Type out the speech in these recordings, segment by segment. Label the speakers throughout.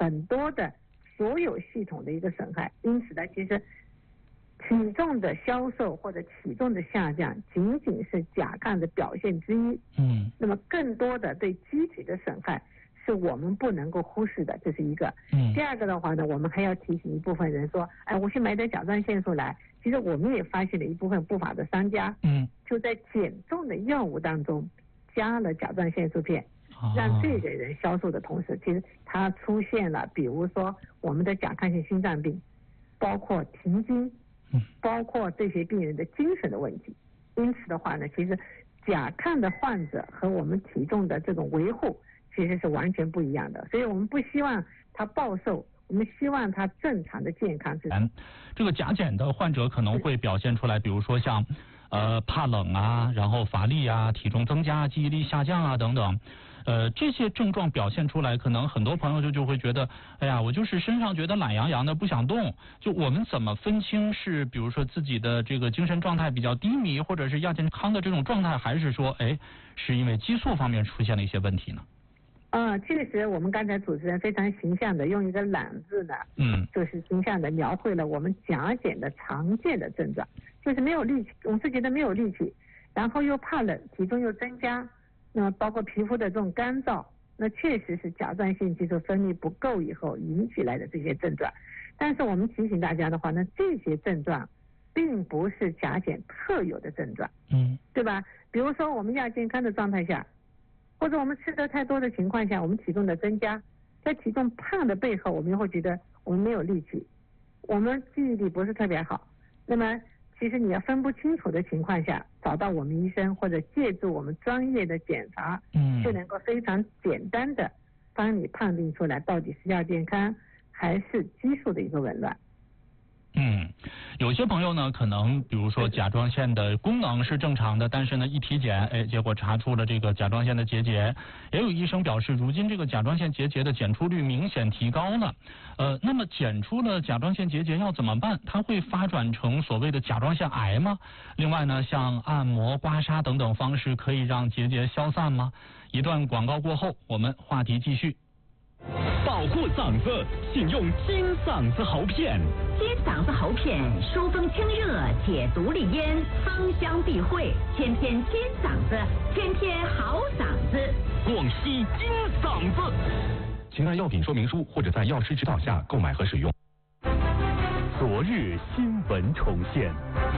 Speaker 1: 很多的所有系统的一个损害。因此呢，其实体重的消瘦或者体重的下降仅仅是甲亢的表现之一。那么更多的对机体的损害是我们不能够忽视的，这是一个。第二个的话呢，我们还要提醒一部分人说，哎，我去买点甲状腺素来。其实我们也发现了一部分不法的商家，就在减重的药物当中加了甲状腺素片，让这个人消瘦的同时，其实他出现了，比如说我们的甲亢性心脏病，包括停经，包括这些病人的精神的问题。因此的话呢，其实甲亢的患者和我们体重的这种维护其实是完全不一样的，所以我们不希望他暴瘦，我们希望他正常的健康。
Speaker 2: 这个甲减的患者可能会表现出来，比如说像怕冷啊，然后乏力啊，体重增加，记忆力下降啊等等。这些症状表现出来，可能很多朋友就会觉得，哎呀，我就是身上觉得懒洋洋的，不想动。就我们怎么分清是，比如说自己的这个精神状态比较低迷，或者是亚健康的这种状态，还是说，是因为激素方面出现了一些问题呢？
Speaker 1: 确实，我们刚才主持人非常形象的用一个“懒”字呢，就是形象的描绘了我们甲减的常见的症状，就是没有力气，我们是觉得没有力气，然后又怕冷，体重又增加。那么包括皮肤的这种干燥，那确实是甲状腺激素分泌不够以后引起来的这些症状。但是我们提醒大家的话呢，这些症状并不是甲减特有的症状，对吧？比如说我们亚健康的状态下，或者我们吃得太多的情况下，我们体重的增加，在体重胖的背后，我们会觉得我们没有力气，我们记忆力不是特别好。那么其实你要分不清楚的情况下，找到我们医生或者借助我们专业的检查，就能够非常简单的帮你判定出来到底是亚健康还是激素的一个紊乱。
Speaker 2: 有些朋友呢，可能比如说甲状腺的功能是正常的，但是呢一体检，结果查出了这个甲状腺的结节。也有医生表示，如今这个甲状腺结节的检出率明显提高了。那么检出了甲状腺结节要怎么办？它会发展成所谓的甲状腺癌吗？另外呢，像按摩、刮痧等等方式可以让结节消散吗？一段广告过后，我们话题继续。
Speaker 3: 保护嗓子，请用金嗓子喉片。
Speaker 4: 金嗓子喉片疏风清热，解毒利咽，芳香避秽，天天金嗓子，天天好嗓子。
Speaker 3: 广西金嗓子，请按药品说明书或者在药师指导下购买和使用。昨日新闻重现。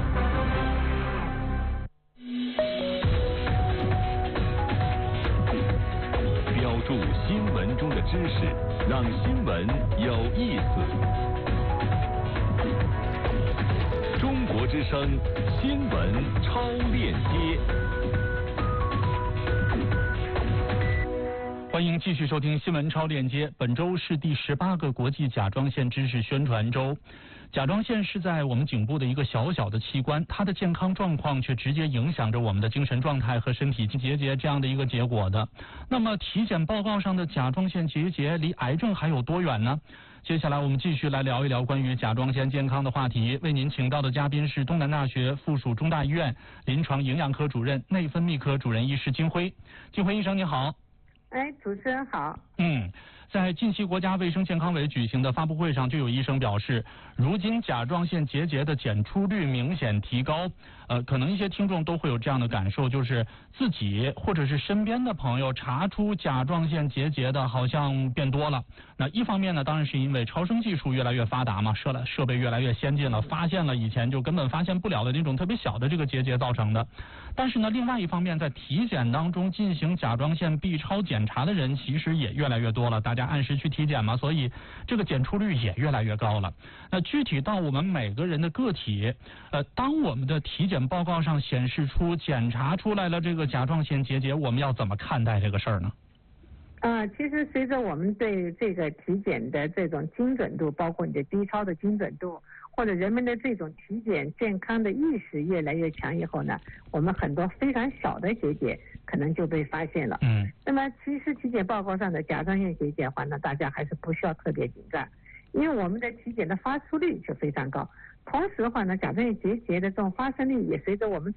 Speaker 3: 标注新闻中的知识，让新闻有意思。中国之声新闻超链接，
Speaker 2: 欢迎继续收听新闻超链接。本周是第18个国际甲状腺知识宣传周。甲状腺是在我们颈部的一个小小的器官，它的健康状况却直接影响着我们的精神状态和身体结节这样的一个结果的。那么体检报告上的甲状腺结节离癌症还有多远呢？接下来我们继续来聊一聊关于甲状腺健康的话题。为您请到的嘉宾是东南大学附属中大医院临床营养科主任、内分泌科主任医师金辉。金辉医生你好。
Speaker 1: 主持人好。
Speaker 2: 在近期国家卫生健康委举行的发布会上，就有医生表示，如今甲状腺结节的检出率明显提高。可能一些听众都会有这样的感受，就是自己或者是身边的朋友查出甲状腺结节的好像变多了。那一方面呢，当然是因为超声技术越来越发达嘛，设备越来越先进了，发现了以前就根本发现不了的那种特别小的这个结节造成的。但是呢，另外一方面，在体检当中进行甲状腺 B 超检查的人其实也越来越多了，大家按时去体检嘛，所以这个检出率也越来越高了。那具体到我们每个人的个体，当我们的体检报告上显示出检查出来了这个甲状腺结节，我们要怎么看待这个事儿呢？
Speaker 1: 其实随着我们对这个体检的这种精准度，包括你的 B 超的精准度，或者人们的这种体检健康的意识越来越强以后呢，我们很多非常小的结节可能就被发现了。那么其实体检报告上的甲状腺结节的话呢，大家还是不需要特别紧张，因为我们的体检的发出率就非常高。同时的话呢，甲状腺结节的这种发生率也随着我们